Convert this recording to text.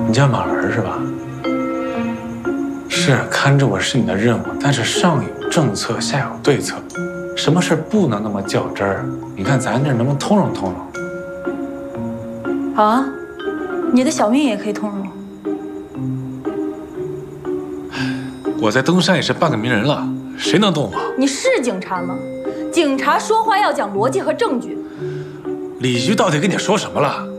你叫马儿是吧？是，看着我是你的任务，但是上有政策，下有对策，什么事不能那么较真儿？你看咱这能不能通融通融？ 好啊，你的小命也可以通融。 我在东山也是半个名人了，谁能动我？ 你是警察吗？警察说话要讲逻辑和证据。 李局到底跟你说什么了？